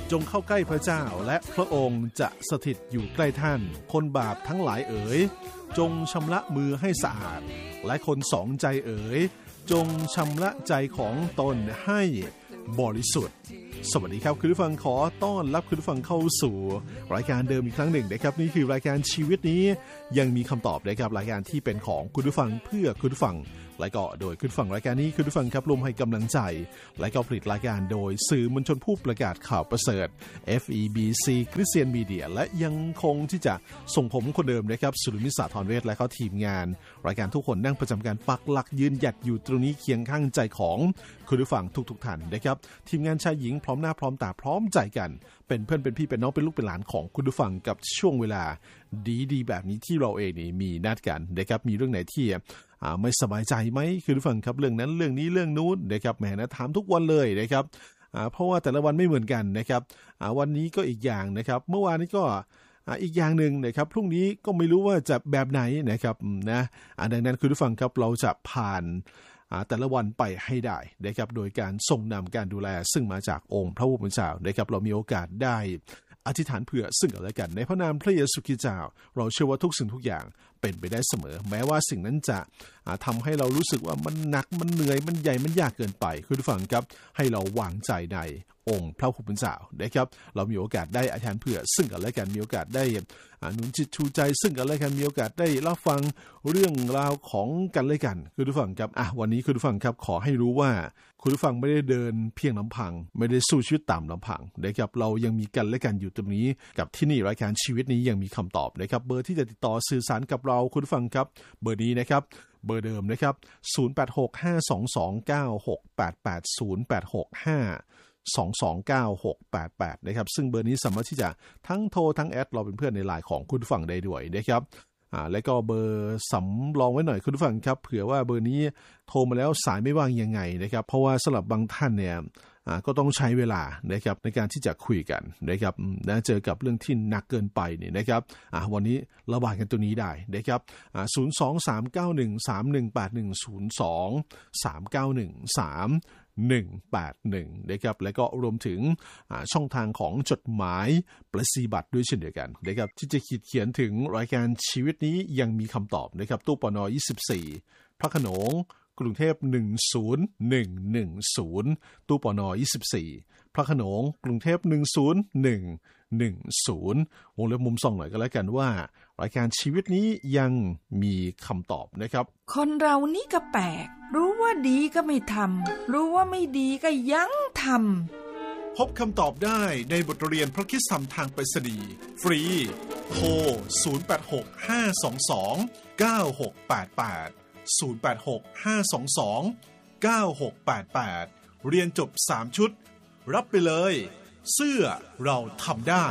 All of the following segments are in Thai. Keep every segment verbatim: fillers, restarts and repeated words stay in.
จงเข้าใกล้พระเจ้าและพระองค์จะสถิตอยู่ใกล้ท่านคนบาปทั้งหลายเอ๋ยจงชำระมือให้สะอาดและคนสองใจเอ๋ยจงชำระใจของตนให้บริสุทธิ์สวัสดีครับคุณผู้ฟังขอต้อนรับคุณผู้ฟังเข้าสู่รายการเดิมอีกครั้งหนึ่งนะครับนี่คือรายการชีวิตนี้ยังมีคำตอบนะครับรายการที่เป็นของคุณผู้ฟังเพื่อคุณผู้ฟังและก็โดยคุณผู้ฟังรายการนี้คุณผู้ฟังครับร่วมให้กำลังใจและก็ผลิตรายการโดยสื่อมวลชนผู้ประกาศข่าวประเสริฐ เอฟ อี บี ซี Christian Media และยังคงที่จะส่งผมคนเดิมนะครับสุรมิตร สาธรเวชและก็ทีมงานรายการทุกคนนั่งประจำการปักหลักยืนหยัดอยู่ตรงนี้เคียงข้างใจของคุณผู้ฟังทุกๆท่านนะครับทีมงานชายหญิงพร้อมหน้าพร้อมตาพร้อมใจกันเป็นเพื่อนเป็นพี่เป็นน้องเป็นลูกเป็นหลานของคุณผู้ฟังกับช่วงเวลาดีๆแบบนี้ที่เราเองนี่มีนัดกันนะครับมีเรื่องไหนที่ไม่สบายใจไหมคุณผู้ฟังครับเรื่องนั้นเรื่องนี้เรื่องนู้นนะครับแหมนะถามทุกวันเลยนะครับเพราะว่าแต่ละวันไม่เหมือนกันนะครับวันนี้ก็อีกอย่างนะครับเมื่อวานนี้ก็อีกอย่างหนึ่งนะครับพรุ่งนี้ก็ไม่รู้ว่าจะแบบไหนนะครับนะดังนั้นคุณผู้ฟังครับเราจะผ่านแต่ละวันไปให้ได้นะครับโดยการทรงนำการดูแลซึ่งมาจากองค์พระผู้เป็นเจ้านะครับเรามีโอกาสได้อธิษฐานเผื่อซึ่งกันและกันในพระนามพระเยซูคริสต์เจ้าเราเชื่อว่าทุกสิ่งทุกอย่างเป็นไปได้เสมอแม้ว่าสิ่งนั้นจะทำให้เรารู้สึกว่ามันหนักมันเหนื่อยมันใหญ่มันยากเกินไปคุณผู้ฟังครับให้เราวางใจในองค์พระผู้เป็นเจ้านะครับเรามีโอกาสได้อธิษฐานเผื่อซึ่งกันและกันมีโอกาสได้หนุนจิตชูใจซึ่งกันและกันมีโอกาสได้รับฟังเรื่องราวของกันและกันคุณผู้ฟังครับอ่ะวันนี้คุณผู้ฟังครับขอให้รู้ว่าคุณผู้ฟังไม่ได้เดินเพียงลำพังไม่ได้สู้ชีวิตตามลำพังนะครับเรายังมีกันและกันอยู่ตรงนี้กับที่นี่รายการชีวิตนี้ยังมีคำตอบนะครับเบอร์ที่จะติดต่อสื่อสารกับเราคุณผู้ฟังครับเบอร์นี้นะครับเบอร์เดิมนะครับศูนย์ แปด หก ห้า สอง สอง เก้า หก แปด แปด ศูนย์ แปด หก ห้า สอง สอง เก้า หก แปด แปดนะครับซึ่งเบอร์นี้สามารถที่จะทั้งโทรทั้งแอดเราเป็นเพื่อนในไลน์ของคุณผู้ฟังได้ด้วยนะครับอ่าแล้วก็เบอร์สำรองไว้หน่อยคุณผู้ฟังครับเผื่อว่าเบอร์นี้โทรมาแล้วสายไม่ว่างยังไงนะครับเพราะว่าสำหรับบางท่านเนี่ยอ่าก็ต้องใช้เวลานะครับในการที่จะคุยกันนะครับนะเจอกับเรื่องที่หนักเกินไปเนี่ยนะครับอ่าวันนี้ระบายกันตัวนี้ได้นะครับอ่าศูนย์ สอง สาม เก้า หนึ่ง สาม หนึ่ง แปด หนึ่ง ศูนย์ สอง สาม เก้า หนึ่ง สามหนึ่ง แปด หนึ่งนะครับแล้วก็รวมถึงช่องทางของจดหมายประสีบัตรด้วยเช่นเดียวกันนะครับที่จะขีดเขียนถึงรายการชีวิตนี้ยังมีคำตอบนะครับตู้ปนยี่สิบสี่พระโขนงกรุงเทพหนึ่ง ศูนย์ หนึ่ง หนึ่ง ศูนย์ตู้ปนยี่สิบสี่พระโขนงกรุงเทพหนึ่ง ศูนย์ หนึ่ง หนึ่ง ศูนย์วงเล็บมุมส่องหน่อยก็แล้วกันว่ารายการชีวิตนี้ยังมีคำตอบนะครับคนเรานี่ก็แปลกรู้ว่าดีก็ไม่ทำรู้ว่าไม่ดีก็ยังทำพบคำตอบได้ในบทเรียนพระคริสตธรรมทางไปรษณีย์ฟรีโทรศูนย์ แปด หก ห้า สอง สอง เก้า หก แปด แปดศูนย์ แปด หก ห้า สอง สอง เก้า หก แปด แปดเรียนจบสามชุดรับไปเลยเสื้อเราทำได้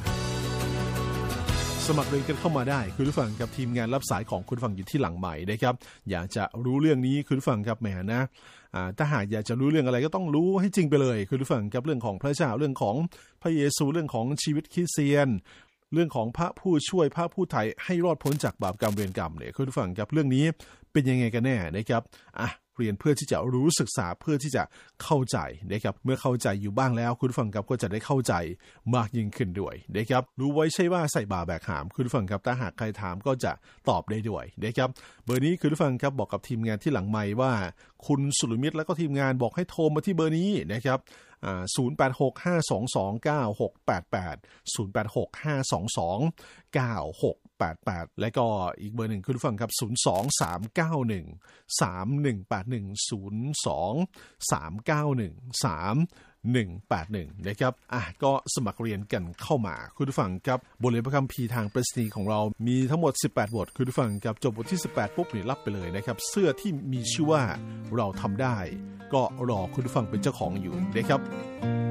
สมัครเรียนกันเข้ามาได้คุณผู้ฟังครับทีมงานรับสายของคุณผู้ฟังอยู่ที่หลังใหม่นะครับอยากจะรู้เรื่องนี้คุณผู้ฟังครับแหมนะถ้าหากอยากจะรู้เรื่องอะไรก็ต้องรู้ให้จริงไปเลยคุณผู้ฟังครับเรื่องของพระเจ้าเรื่องของพระเยซูเรื่องของชีวิตคริสเตียนเรื่องของพระผู้ช่วยพระผู้ไถ่ให้รอดพ้นจากบาปกรรมเวรกรรมเนี่ยคุณผู้ฟังครับเรื่องนี้เป็นยังไงกันแน่นะครับอ่ะเรียนเพื่อที่จะรู้ศึกษาเพื่อที่จะเข้าใจนะครับเมื่อเข้าใจอยู่บ้างแล้วคุณผู้ฟังครับก็จะได้เข้าใจมากยิ่งขึ้นด้วยนะครับรู้ไว้ใช่ว่าใส่บาแบกหามคุณผู้ฟังครับถ้าหากใครถามก็จะตอบได้ด้วยนะครับเบอร์นี้คุณผู้ฟังครับบอกกับทีมงานที่หลังไมค์ว่าคุณสุรมิตรและก็ทีมงานบอกให้โทรมาที่เบอร์นี้นะครับอ่าศูนย์ แปด หก ห้า สอง สอง เก้า หก แปด แปด ศูนย์ แปด หก ห้า สอง สอง เก้า หก แปด แปดและก็อีกเบอร์หนึ่งคุณผู้ฟังครับศูนย์ สอง สาม เก้า หนึ่ง สาม หนึ่ง แปด หนึ่ง ศูนย์ สอง สาม เก้า หนึ่ง สาม หนึ่ง แปด หนึ่งนะครับอ่ะก็สมัครเรียนกันเข้ามาคุณผู้ฟังครับบทเรียนพระคัมภีร์ทางไปรษณีย์ของเรามีทั้งหมดสิบแปดบทคุณผู้ฟังครับจบบทที่สิบแปดปุ๊บนี่รับไปเลยนะครับเสื้อที่มีชื่อว่าเราทำได้ก็รอคุณผู้ฟังเป็นเจ้าของอยู่นะครับ